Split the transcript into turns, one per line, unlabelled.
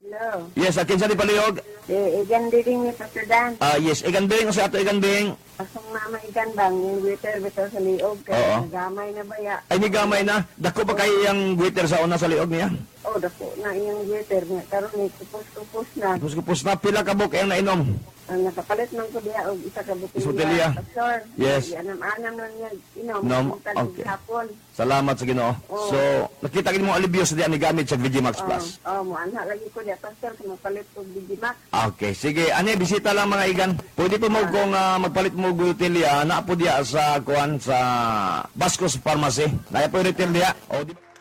Hello.
Yes, akin sa di palihog.
Igan din ni Pastor Dan.
Yes, igan bing sa ato igan bing.
Asong mama igan bang yung waiter bitaw sa liog.
Oo.
Kaya nagamay na ba ya?
Ay, ni gamay na. Dako pa kayo yung waiter sa una sa liog niya.
Oh, dako na yung waiter niya. Karon ni kupos-kupos na.
Kupos na pila ka buk ang nainom.
Ang nakapalit man ko diya og isa ka
Isa
butilya.
butilya.
Pastor.
Yes.
Anam-anam lang niya inom.
Inom,
Ang
okay.
hapon.
Salamat sa Ginoo.
Oo.
So, nakita kini mo alibyo sa diyan ni gamit sa Vigimax Plus.
Oh, mo anha lagi ko diya Pastor kung mapalit og Digimax.
Okay, sige. Ani bisita lang mga igan. Pwede po mo kung magpalit mo gutilya na po diya sa kuan sa Bascos Pharmacy. Naya po retail diya. O di ba?